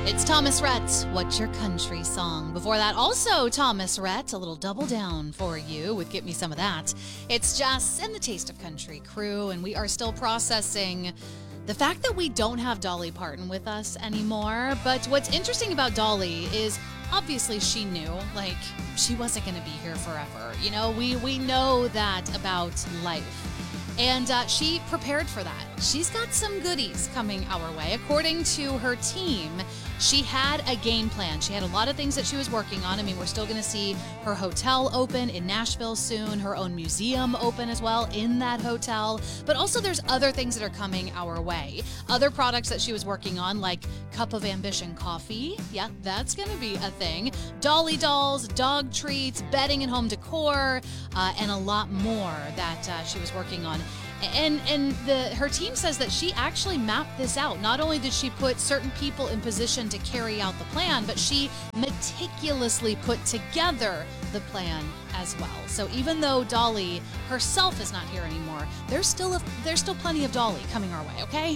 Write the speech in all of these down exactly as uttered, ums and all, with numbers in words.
It's Thomas Rhett, What's Your Country Song? Before that, also Thomas Rhett, a little double down for you with Get Me Some of That. It's Jess and the Taste of Country crew, and we are still processing the fact that we don't have Dolly Parton with us anymore. But what's interesting about Dolly is obviously she knew, like, she wasn't going to be here forever. You know, we, we know that about life. And uh, she prepared for that. She's got some goodies coming our way. According to her team, she had a game plan. She had a lot of things that she was working on. I mean, we're still going to see her hotel open in Nashville soon, her own museum open as well in that hotel. But also there's other things that are coming our way. Other products that she was working on, like Cup of Ambition coffee. Yeah, that's going to be a thing. Dolly dolls, dog treats, bedding and home decor, uh, and a lot more that uh, she was working on. And and the her team says that she actually mapped this out. Not only did she put certain people in position to carry out the plan, but she meticulously put together the plan as well. So even though Dolly herself is not here anymore, there's still a, there's still plenty of Dolly coming our way, okay?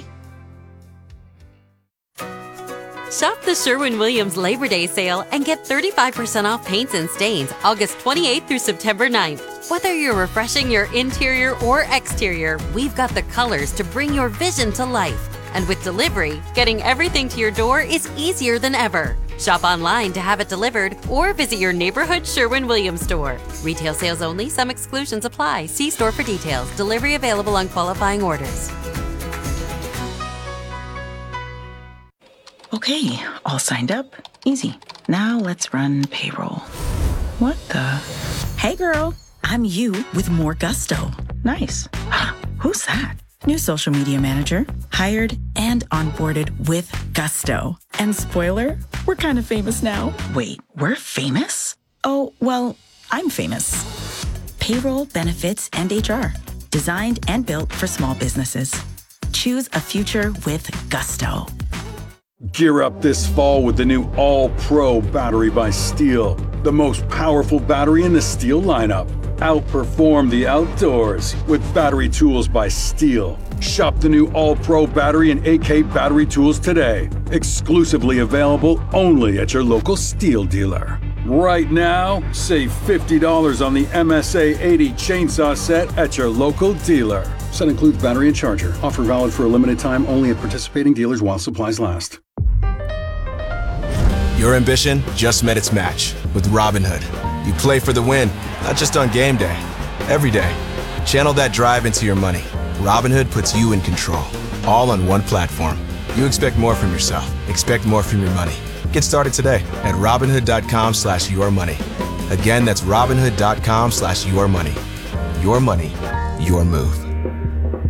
Shop the Sherwin-Williams Labor Day sale and get thirty-five percent off paints and stains August twenty-eighth through September ninth. Whether you're refreshing your interior or exterior, we've got the colors to bring your vision to life. And with delivery, getting everything to your door is easier than ever. Shop online to have it delivered or visit your neighborhood Sherwin-Williams store. Retail sales only. Some exclusions apply. See store for details. Delivery available on qualifying orders. Okay, all signed up. Easy. Now let's run payroll. What the? Hey girl, I'm you with more gusto. Nice. Who's that? New social media manager. Hired and onboarded with gusto. And spoiler, we're kind of famous now. Wait, we're famous? Oh, well, I'm famous. Payroll, benefits, and H R. Designed and built for small businesses. Choose a future with gusto. Gear up this fall with the new All-Pro battery by STIHL, the most powerful battery in the STIHL lineup. Outperform the outdoors with battery tools by STIHL. Shop the new All-Pro battery and A K battery tools today. Exclusively available only at your local STIHL dealer. Right now, save fifty dollars on the M S A eighty chainsaw set at your local dealer. Set includes battery and charger. Offer valid for a limited time only at participating dealers while supplies last. Your ambition just met its match with Robinhood. You play for the win, not just on game day, every day. Channel that drive into your money. Robinhood puts you in control, all on one platform. You expect more from yourself. Expect more from your money. Get started today at Robinhood.com slash your money. Again, that's Robinhood.com slash your money. Your money, your move.